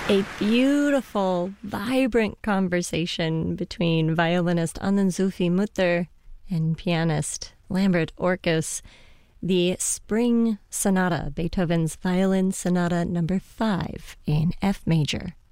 A beautiful, vibrant conversation between violinist Anand Zulfi Mutter and pianist Lambert Orkus. The Spring Sonata, Beethoven's Violin Sonata number 5 in F major.